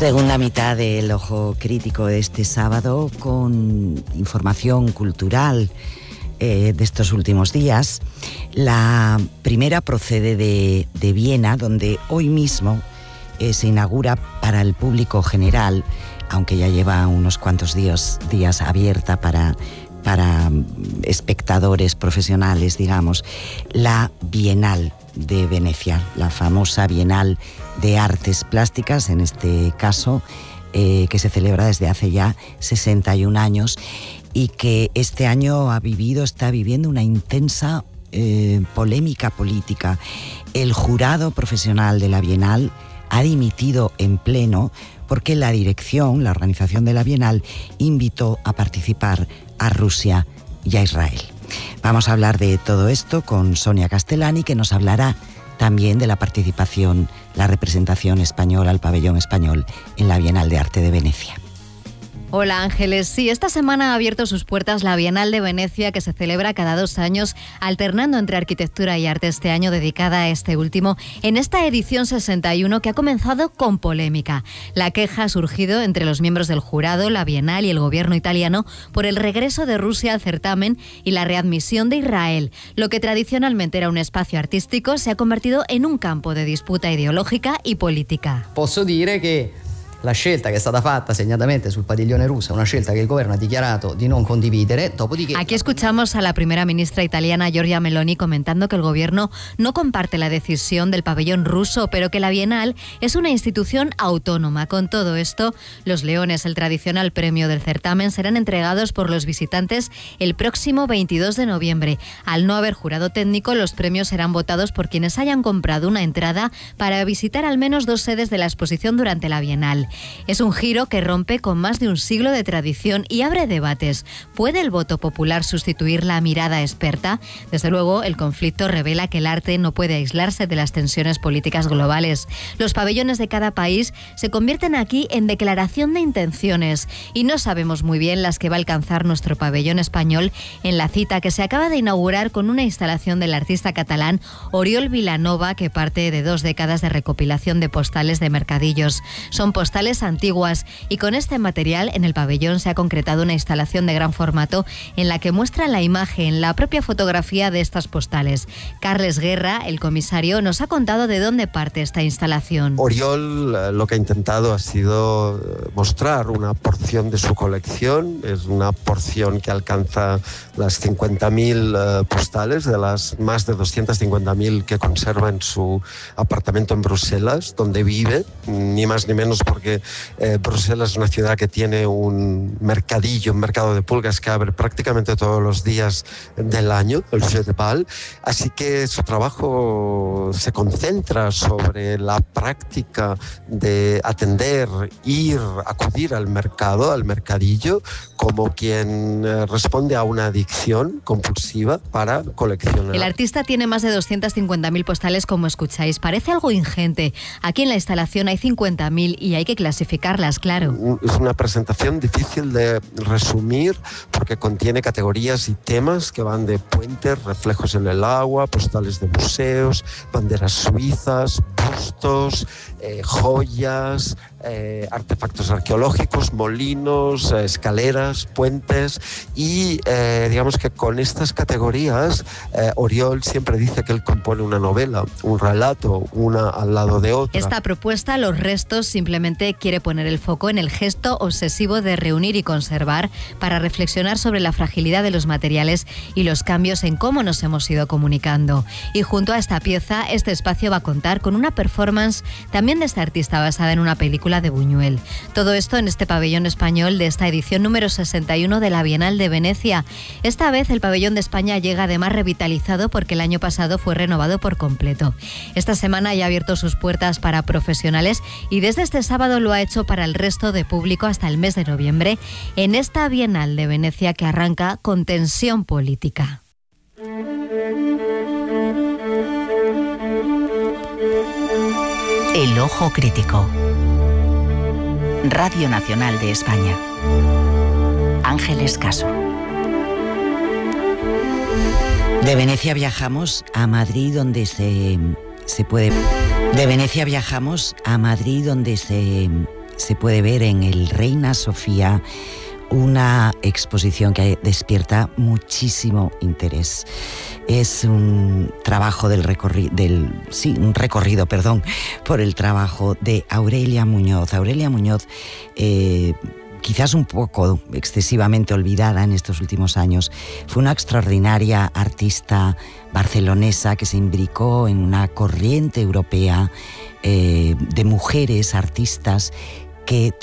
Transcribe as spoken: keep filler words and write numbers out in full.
Segunda mitad del Ojo Crítico de este sábado, con información cultural eh, de estos últimos días. La primera procede de, de Viena, donde hoy mismo eh, se inaugura para el público general, aunque ya lleva unos cuantos días, días abierta para, para espectadores profesionales, digamos, la Bienal de Venecia, la famosa Bienal de Artes Plásticas, en este caso, eh, que se celebra desde hace ya sesenta y un años y que este año ha vivido, está viviendo una intensa eh, polémica política. El jurado profesional de la Bienal ha dimitido en pleno porque la dirección, la organización de la Bienal, invitó a participar a Rusia y a Israel. Vamos a hablar de todo esto con Sonia Castellani, que nos hablará también de la participación, la representación española, el pabellón español en la Bienal de Arte de Venecia. Hola Ángeles, sí, esta semana ha abierto sus puertas la Bienal de Venecia, que se celebra cada dos años, alternando entre arquitectura y arte, este año dedicada a este último, en esta edición sesenta y uno que ha comenzado con polémica. La queja ha surgido entre los miembros del jurado, la Bienal y el gobierno italiano por el regreso de Rusia al certamen y la readmisión de Israel. Lo que tradicionalmente era un espacio artístico se ha convertido en un campo de disputa ideológica y política. Posso dire che la scelta che è stata fatta segnatamente sul padiglione russo è una scelta che il governo ha dichiarato di non condividere, dopodiché... Aquí escuchamos a la primera ministra italiana Giorgia Meloni comentando que el gobierno no comparte la decisión del pabellón ruso, pero que la Bienal es una institución autónoma. Con todo esto, los leones, el tradicional premio del certamen, serán entregados por los visitantes el próximo veintidós de noviembre. Al no haber jurado técnico, los premios serán votados por quienes hayan comprado una entrada para visitar al menos dos sedes de la exposición durante la Bienal. Es un giro que rompe con más de un siglo de tradición y abre debates. ¿Puede el voto popular sustituir la mirada experta? Desde luego, el conflicto revela que el arte no puede aislarse de las tensiones políticas globales. Los pabellones de cada país se convierten aquí en declaración de intenciones y no sabemos muy bien las que va a alcanzar nuestro pabellón español en la cita que se acaba de inaugurar con una instalación del artista catalán Oriol Vilanova, que parte de dos décadas de recopilación de postales de mercadillos. Son postales antiguas y con este material en el pabellón se ha concretado una instalación de gran formato en la que muestra la imagen, la propia fotografía de estas postales. Carles Guerra, el comisario, nos ha contado de dónde parte esta instalación. Oriol lo que ha intentado ha sido mostrar una porción de su colección. Es una porción que alcanza las cincuenta mil uh, postales de las más de doscientas cincuenta mil que conserva en su apartamento en Bruselas, donde vive, ni más ni menos porque eh, Bruselas es una ciudad que tiene un mercadillo, un mercado de pulgas que abre prácticamente todos los días del año, el Jeu de Bal. Así que su trabajo se concentra sobre la práctica de atender, ir, acudir al mercado, al mercadillo, como quien eh, responde a una adicción compulsiva para coleccionar. El artista tiene más de doscientas cincuenta mil postales, como escucháis. Parece algo ingente. Aquí en la instalación hay cincuenta mil y hay que clasificarlas, claro. Es una presentación difícil de resumir porque contiene categorías y temas que van de puentes, reflejos en el agua, postales de museos, banderas suizas, bustos, eh, joyas, eh, artefactos arqueológicos, molinos, eh, escaleras, puentes y eh, digamos que con estas categorías eh, Oriol siempre dice que él compone una novela, un relato, una al lado de otra. Esta propuesta, Los restos, simplemente quiere poner el foco en el gesto obsesivo de reunir y conservar para reflexionar sobre la fragilidad de los materiales y los cambios en cómo nos hemos ido comunicando. Y junto a esta pieza, este espacio va a contar con una performance también de este artista basada en una película de Buñuel. Todo esto en este pabellón español de esta edición número sesenta y uno de la Bienal de Venecia. Esta vez el pabellón de España llega además revitalizado porque el año pasado fue renovado por completo. Esta semana ya ha abierto sus puertas para profesionales y desde este sábado lo ha hecho para el resto de público hasta el mes de noviembre en esta Bienal de Venecia que arranca con tensión política. El Ojo Crítico. Radio Nacional de España. Ángeles Caso. De Venecia viajamos a Madrid, donde se, se puede... De Venecia viajamos a Madrid, donde se, se puede ver en el Reina Sofía una exposición que despierta muchísimo interés. Es un trabajo del recorrido, del, sí, un recorrido, perdón, por el trabajo de Aurelia Muñoz. Aurelia Muñoz, eh, quizás un poco excesivamente olvidada en estos últimos años, fue una extraordinaria artista barcelonesa que se imbricó en una corriente europea eh, de mujeres artistas que